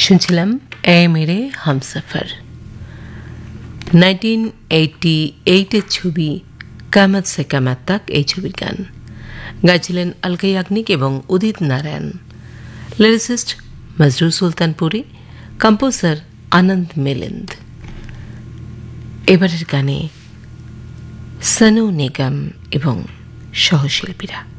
শুনছিলাম এ মেরে হামসফর। 1988 ছবি কামাত সে কামাত তাক এই ছবির গান গাইছিলেন আলকা ইয়াগনিক এবং উদিত নারায়ণ। লিরিসিস্ট মজরুর সুলতানপুরি, কম্পোজার আনন্দ মিলিন্দ। এবারের গানে সনু নিগম এবং সহশিল্পীরা।